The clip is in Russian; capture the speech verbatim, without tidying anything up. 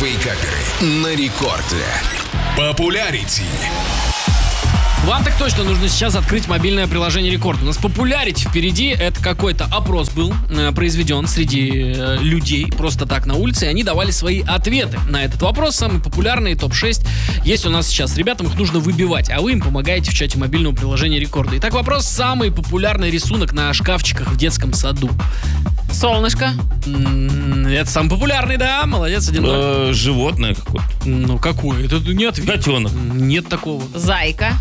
Вейкаперы на рекорде. Популярити. Вам так точно нужно сейчас открыть мобильное приложение «Рекорд». У нас популярити впереди. Это какой-то опрос был э, произведен среди э, людей просто так на улице, и они давали свои ответы на этот вопрос. Самые популярные топ шесть есть у нас сейчас. Ребятам их нужно выбивать, а вы им помогаете в чате мобильного приложения «Рекорда». Итак, вопрос: самый популярный рисунок на шкафчиках в детском саду. Солнышко. М, Это самый популярный, да? Молодец, один ноль. Э, Животное какое-то. Ну, какой? Это не ответ. Котенок. Нет такого. Зайка.